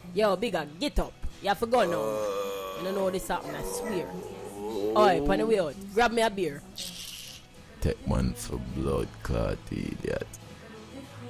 Yo, bigger, get up. You have to go now. You don't know this happen, I swear. Oi, pan the way out. Grab me a beer. Take one for blood clot, idiot.